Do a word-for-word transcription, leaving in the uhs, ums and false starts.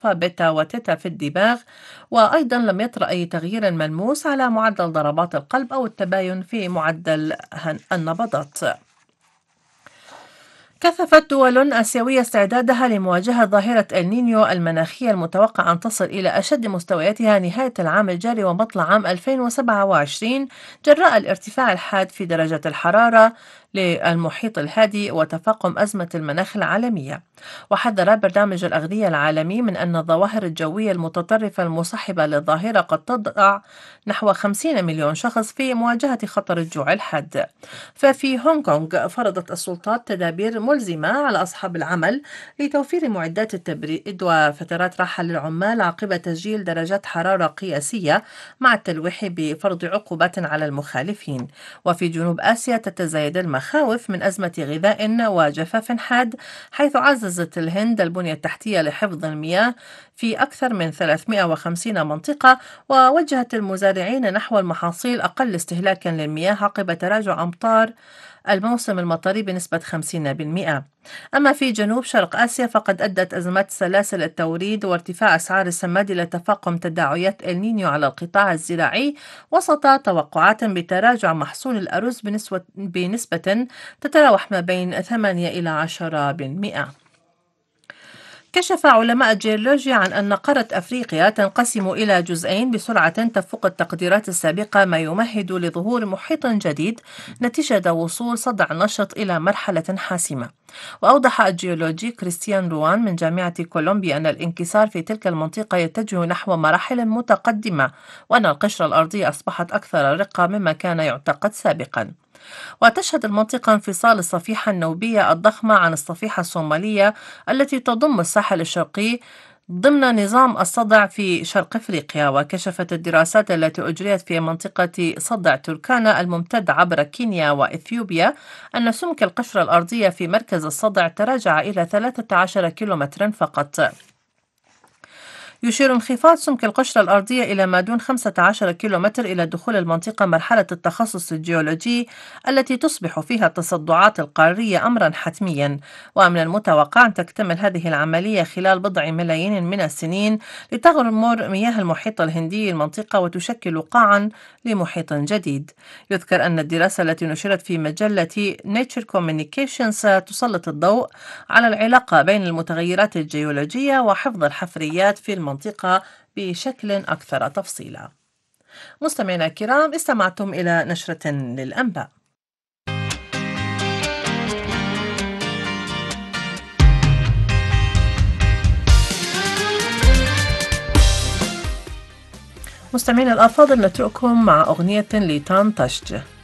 بيتا وتيتا في الدماغ، وأيضا لم يطرأ أي تغيير ملموس على معدل ضربات القلب أو التباين في معدل هن- النبضات. كثفت دول آسيوية استعدادها لمواجهة ظاهرة النينيو المناخية المتوقع أن تصل إلى أشد مستوياتها نهاية العام الجاري ومطلع عام ألفين وسبعة وعشرين، جراء الارتفاع الحاد في درجة الحرارة للمحيط الهادي وتفاقم أزمة المناخ العالمية. وحذر برنامج الأغذية العالمي من أن الظواهر الجوية المتطرفة المصاحبة للظاهرة قد تضع نحو خمسين مليون شخص في مواجهة خطر الجوع الحاد. ففي هونغ كونغ فرضت السلطات تدابير ملزمة على أصحاب العمل لتوفير معدات التبريد وفترات راحة للعمال عقب تسجيل درجات حرارة قياسية، مع التلويح بفرض عقوبات على المخالفين. وفي جنوب آسيا تتزايد المخاوف من أزمة غذاء وجفاف حاد، حيث عززت الهند البنية التحتية لحفظ المياه في أكثر من ثلاثمائة وخمسين منطقة، ووجهت المزارعين نحو المحاصيل أقل استهلاكا للمياه عقب تراجع أمطار الموسم المطري بنسبة خمسين بالمئة. أما في جنوب شرق آسيا فقد أدت أزمات سلاسل التوريد وارتفاع أسعار السماد إلى تفاقم تداعيات النينيو على القطاع الزراعي، وسط توقعات بتراجع محصول الأرز بنسبة, بنسبة تتراوح ما بين ثمانية إلى عشرة بالمئة. كشف علماء الجيولوجيا عن أن قارة أفريقيا تنقسم إلى جزئين بسرعة تفوق التقديرات السابقة، ما يمهد لظهور محيط جديد نتيجة وصول صدع نشط إلى مرحلة حاسمة. وأوضح الجيولوجي كريستيان روان من جامعة كولومبيا أن الانكسار في تلك المنطقة يتجه نحو مراحل متقدمة، وأن القشرة الأرضية أصبحت أكثر رقة مما كان يعتقد سابقا. وتشهد المنطقة انفصال الصفيحة النوبية الضخمة عن الصفيحة الصومالية التي تضم الساحل الشرقي ضمن نظام الصدع في شرق أفريقيا. وكشفت الدراسات التي أجريت في منطقة صدع تركانا الممتد عبر كينيا وإثيوبيا أن سمك القشرة الأرضية في مركز الصدع تراجع إلى ثلاثة عشر كيلومترا فقط. يشير انخفاض سمك القشرة الأرضية إلى ما دون خمسة عشر كيلومتر إلى دخول المنطقة مرحلة التخصص الجيولوجي التي تصبح فيها التصدعات القارية أمرا حتميا. ومن المتوقع أن تكتمل هذه العملية خلال بضع ملايين من السنين لتغمر مياه المحيط الهندي المنطقة وتشكل قاعا لمحيط جديد. يذكر أن الدراسة التي نشرت في مجلة Nature Communications تسلط الضوء على العلاقة بين المتغيرات الجيولوجية وحفظ الحفريات في المنطقة المنطقة بشكل أكثر تفصيلا. مستمعينا الكرام، استمعتم إلى نشرة للأنباء. مستمعينا الأفاضل، نترككم مع أغنية لتان تشج.